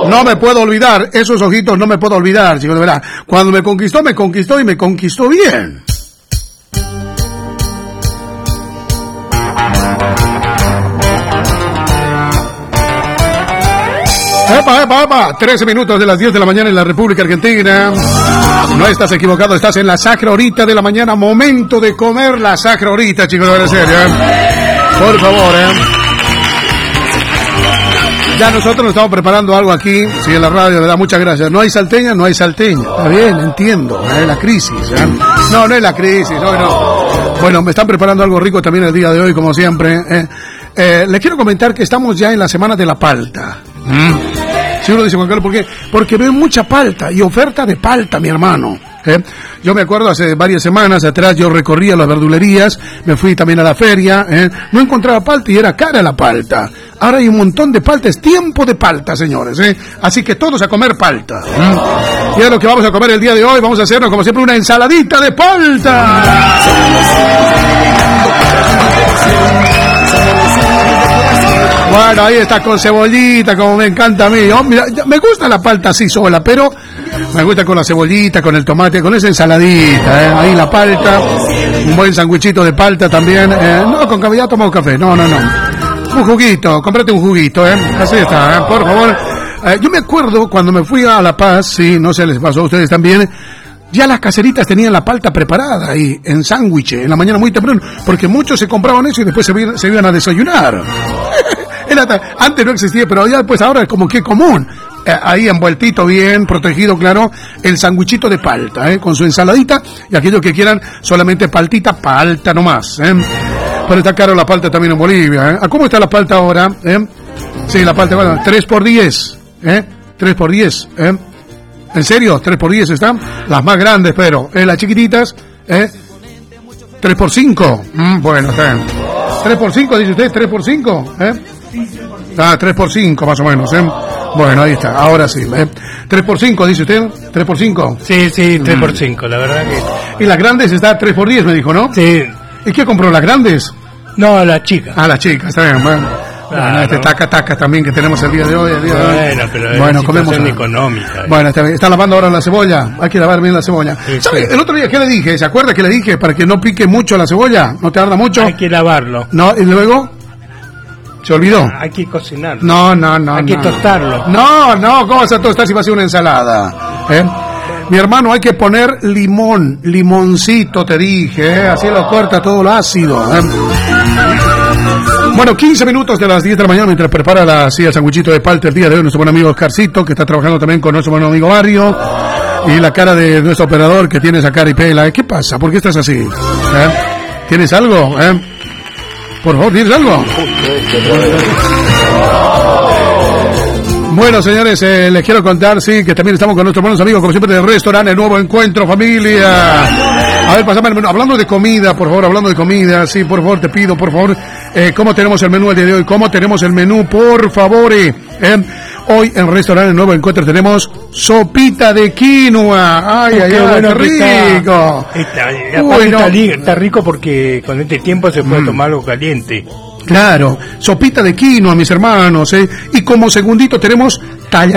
No me puedo olvidar, esos ojitos no me puedo olvidar, chicos, de verdad. Cuando me conquistó y me conquistó bien. ¡Epa! 13 minutos de las 10 de la mañana en la República Argentina. No estás equivocado, estás en la sacra horita de la mañana. Momento de comer la sacra horita, chicos, de serio, por favor, Ya nosotros nos estamos preparando algo aquí, sí, en la radio, ¿verdad? Muchas gracias. No hay salteña. Está bien, entiendo, la crisis, No es la crisis, no. Bueno, me están preparando algo rico también el día de hoy, como siempre. Les quiero comentar que estamos ya en la semana de la palta. Sí, uno dice, Juan Carlos, ¿por qué? Porque veo mucha palta y oferta de palta, mi hermano. Yo me acuerdo hace varias semanas atrás, yo recorría las verdulerías, me fui también a la feria, no encontraba palta y era cara la palta. Ahora hay un montón de palta, es tiempo de palta, señores, así que todos a comer palta. Y es lo que vamos a comer el día de hoy, vamos a hacernos como siempre una ensaladita de palta. Bueno, ahí está con cebollita, como me encanta a mí. Mira, me gusta la palta así sola, pero me gusta con la cebollita, con el tomate, con esa ensaladita, ahí la palta, un buen sandwichito de palta también. No, con café, ya tomamos café, no. Un juguito, cómprate un juguito, así está, por favor. Yo me acuerdo cuando me fui a La Paz, sí, no sé, les pasó a ustedes también. Ya las caseritas tenían la palta preparada ahí, en sándwich, en la mañana muy temprano, porque muchos se compraban eso y después se iban a desayunar. Antes no existía, pero ya después ahora es como que común. Ahí envueltito bien, protegido, claro, el sandwichito de palta, con su ensaladita, y aquellos que quieran solamente palta nomás, Pero está caro la palta también en Bolivia, ¿A cómo está la palta ahora, Sí, la palta, bueno, 3x10, 3x10, ¿En serio? 3x10 están, las más grandes, pero, las chiquititas, 3x5, bueno, está bien. 3x5, dice usted, 3x5, 3x5 más o menos, Bueno, ahí está, ahora sí, 3x5, dice usted, 3x5. Sí, 3x5, la verdad que... Y las grandes está 3x10, me dijo, ¿no? Sí. ¿Y qué compró, las grandes? No, la chica. La chica, está bien, bueno. Claro. Este taca también que tenemos el día de hoy. Bueno, comemos económica. Bueno, está lavando ahora la cebolla. Hay que lavar bien la cebolla. Sí, ¿Sabe? sí. El otro día, ¿qué le dije? ¿Se acuerda que le dije? Para que no pique mucho la cebolla, no te arda mucho. Hay que lavarlo. No, y luego... ¿Se olvidó? Hay que cocinarlo. No. Hay que tostarlo. No, ¿cómo vas a tostar si va a ser una ensalada? Mi hermano, hay que poner limoncito, te dije, así lo corta todo el ácido. Bueno, 15 minutos de las 10 de la mañana mientras prepara el sandwichito de palta el día de hoy nuestro buen amigo Oscarcito, que está trabajando también con nuestro buen amigo Barrio, y la cara de nuestro operador que tiene esa cara y pela. ¿Qué pasa? ¿Por qué estás así? ¿Tienes algo? Por favor, ¿tienes algo? Bueno, señores, les quiero contar, sí, que también estamos con nuestros buenos amigos, como siempre, del restaurante El Nuevo Encuentro, familia. A ver, pasame el menú. Hablando de comida, por favor, sí, por favor, te pido, por favor, ¿cómo tenemos el menú el día de hoy? ¿Cómo tenemos el menú? Por favor, hoy en restaurante El Nuevo Encuentro tenemos sopita de quinoa. Ay, bueno, qué rico. Está rico porque con este tiempo se puede tomar algo caliente. Claro, sopita de quinoa, mis hermanos, y como segundito tenemos